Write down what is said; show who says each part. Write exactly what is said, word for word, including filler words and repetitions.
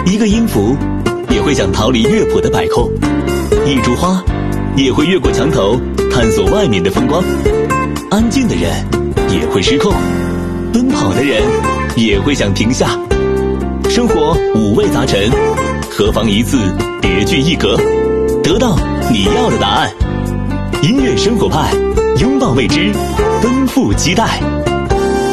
Speaker 1: 一个音符也会想逃离乐谱的把控，一株花也会越过墙头探索外面的风光。安静的人也会失控，奔跑的人也会想停下。生活五味杂陈，何妨一次别具一格，得到你要的答案。音乐生活派，拥抱未知，奔赴期待。